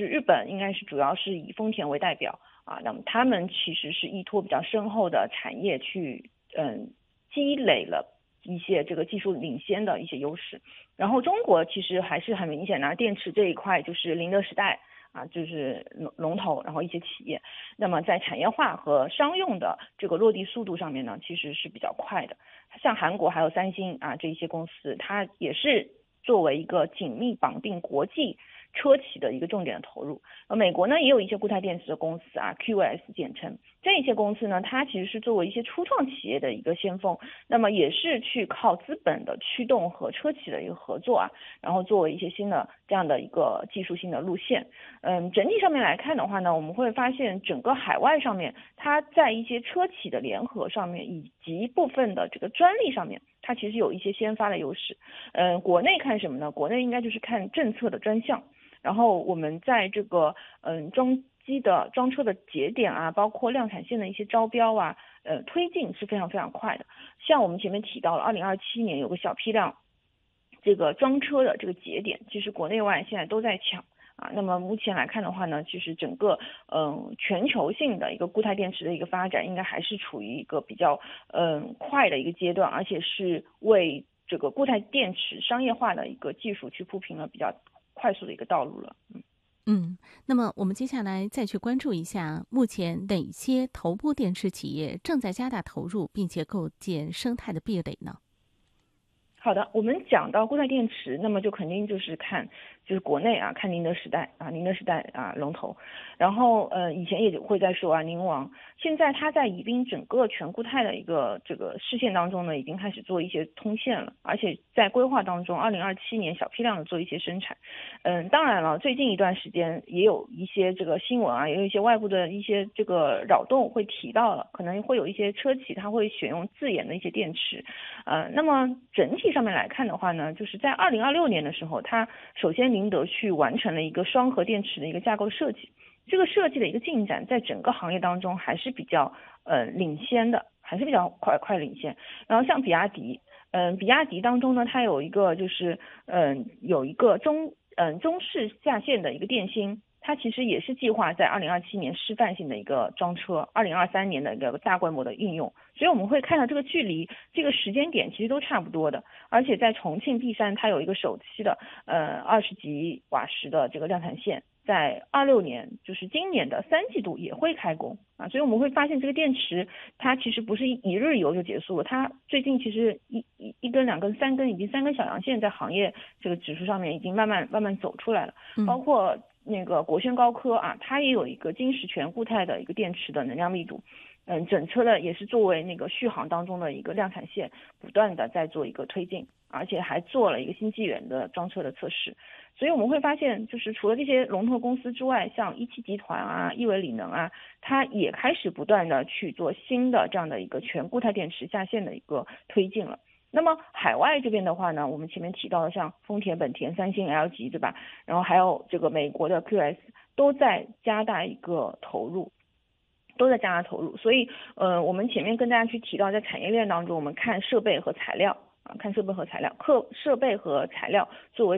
日本应该是主要是以丰田为代表啊，那么他们其实是依托比较深厚的产业去积累了一些这个技术领先的一些优势。然后中国其实还是很明显的，电池这一块就是宁德时代啊，就是龙头，然后一些企业，那么在产业化和商用的这个落地速度上面呢，其实是比较快的。像韩国还有三星啊这一些公司，它也是作为一个紧密绑定国际车企的一个重点的投入。美国呢也有一些固态电池的公司啊 ，QS 简称，这些公司呢，它其实是作为一些初创企业的一个先锋，那么也是去靠资本的驱动和车企的一个合作啊，然后作为一些新的这样的一个技术性的路线。整体上面来看的话呢，我们会发现整个海外上面，它在一些车企的联合上面，以及部分的这个专利上面，它其实有一些先发的优势。国内看什么呢？国内应该就是看政策的专项。然后我们在这个装车的节点啊，包括量产线的一些招标啊，推进是非常非常快的。像我们前面提到了2027年有个小批量这个装车的这个节点，其实国内外现在都在抢啊。那么目前来看的话呢，其实整个全球性的一个固态电池的一个发展，应该还是处于一个比较快的一个阶段，而且是为这个固态电池商业化的一个技术去铺平了比较快速的一个道路了。 那么我们接下来再去关注一下，目前哪些头部电池企业正在加大投入，并且构建生态的壁垒呢？ 好的，我们讲到固态电池，那么就肯定就是看就是国内啊，看宁德时代啊，宁德时代啊龙头，然后以前也会在说啊宁王，现在它在宜宾整个全固态的一个这个视线当中呢，已经开始做一些通线了，而且在规划当中，2027年小批量的做一些生产。当然了，最近一段时间也有一些这个新闻啊，也有一些外部的一些这个扰动会提到了，可能会有一些车企它会选用自研的一些电池。那么整体上面来看的话呢，就是在2026年的时候，它首先宁德去完成了一个双核电池的一个架构设计，这个设计的一个进展在整个行业当中还是比较领先的，还是比较快领先。然后像比亚迪，比亚迪当中呢，它有一个就是有一个中式下线的一个电芯。它其实也是计划在2027年示范性的一个装车，2023年的一个大规模的应用，所以我们会看到这个距离、这个时间点其实都差不多的。而且在重庆 B3，它有一个首期的20几瓦时的这个量产线，在26年，就是今年的3季度也会开工啊。所以我们会发现这个电池它其实不是一日游就结束了，它最近其实一根、两根、三根，已经3根小阳线在行业这个指数上面已经慢慢走出来了，包括那个国轩高科啊，它也有一个金石泉固态的一个电池的能量密度，整车的也是作为那个续航当中的一个量产线，不断的在做一个推进，而且还做了一个新纪元的装车的测试。所以我们会发现，就是除了这些龙头公司之外，像一汽集团啊、亿纬锂能啊，它也开始不断的去做新的这样的一个全固态电池下线的一个推进了。那么海外这边的话呢，我们前面提到的像丰田、本田、三星、LG， 对吧？然后还有这个美国的 QS 都在加大一个投入。所以我们前面跟大家去提到，在产业链当中，我们看设备和材料啊，看设备和材料，设备和材料作为